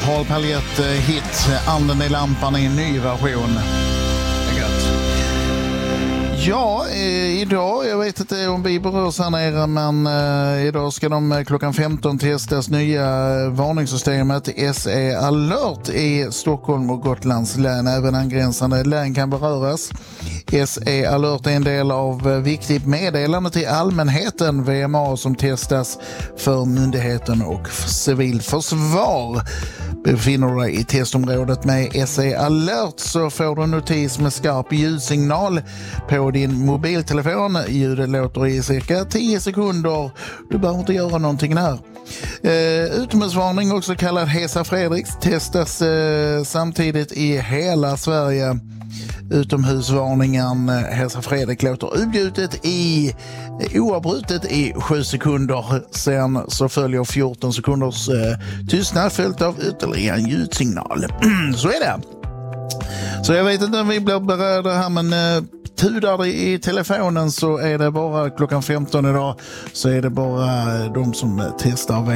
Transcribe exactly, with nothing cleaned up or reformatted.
Paul Paljet hit Anden i lampan i en ny version. Ja, eh, idag, jag vet inte om vi berörs här nere, men eh, idag ska de eh, klockan femton testas nya varningssystemet S E Alert i Stockholm och Gotlands län. Även angränsande län kan beröras. S E Alert är en del av eh, viktigt meddelande till allmänheten, V M A, som testas för myndigheten och civilförsvar. Befinner du dig i testområdet med S E Alert så får du notis med skarp ljudsignal på din mobiltelefon. Ljudet låter i cirka tio sekunder. Du behöver inte göra någonting här. Eh, utomhusvarning, också kallad Hesa Fredriks, testas eh, samtidigt i hela Sverige. Utomhusvarningen Hesa Fredrik låter utgjutet i oavbrutet i sju sekunder. Sen så följer fjorton sekunders eh, tystnad följt av ytterligare en ljudsignal. Så är det. Så jag vet inte om vi blir berörda här, men eh, tudar det i telefonen så är det bara klockan femton idag, så är det bara de som testar